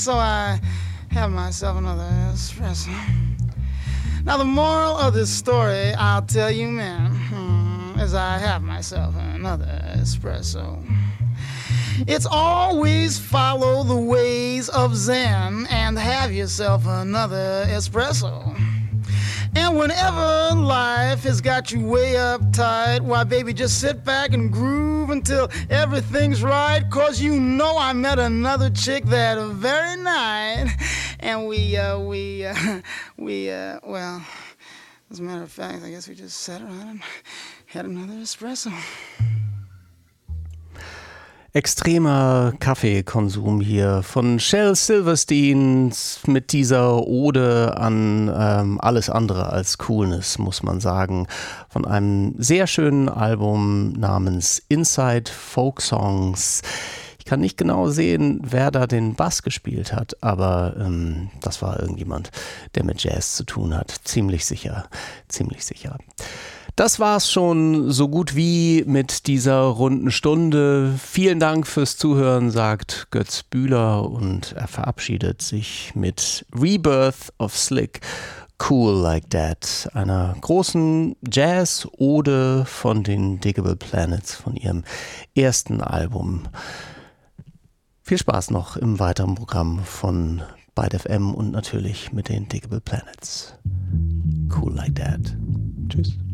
So I have myself another espresso. Now the moral of this story, I'll tell you, man, is I have myself another espresso. It's always follow the ways of Zen and have yourself another espresso. And whenever life has got you way uptight, why baby just sit back and groove until everything's right, 'cause you know I met another chick that very night, and well, as a matter of fact, I guess we just sat around and had another espresso. Extremer Kaffeekonsum hier von Shel Silverstein mit dieser Ode an alles andere als Coolness, muss man sagen. Von einem sehr schönen Album namens Inside Folk Songs. Ich kann nicht genau sehen, wer da den Bass gespielt hat, aber das war irgendjemand, der mit Jazz zu tun hat. Ziemlich sicher, ziemlich sicher. Das war's schon so gut wie mit dieser runden Stunde. Vielen Dank fürs Zuhören, sagt Götz Bühler, und er verabschiedet sich mit Rebirth of Slick, Cool Like That, einer großen Jazz-Ode von den Digable Planets, von ihrem ersten Album. Viel Spaß noch im weiteren Programm von Byte FM und natürlich mit den Digable Planets. Cool Like That. Tschüss.